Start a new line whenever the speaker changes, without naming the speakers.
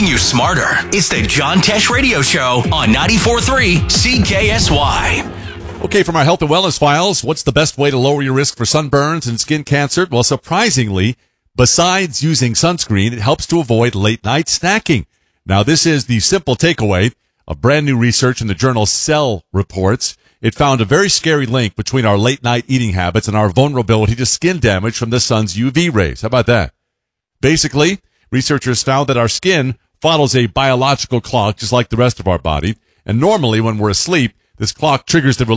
making you smarter. It's the John Tesh Radio Show on 94.3 CKSY.
Okay, from our health and wellness files, what's the best way to lower your risk for sunburns and skin cancer? Well, surprisingly, besides using sunscreen, it helps to avoid late-night snacking. Now, this is the simple takeaway of brand new research in the journal Cell reports. It found a very scary link between our late-night eating habits and our vulnerability to skin damage from the sun's UV rays. How about that? Basically, researchers found that our skin follows a biological clock just like the rest of our body, and normally when we're asleep, this clock triggers the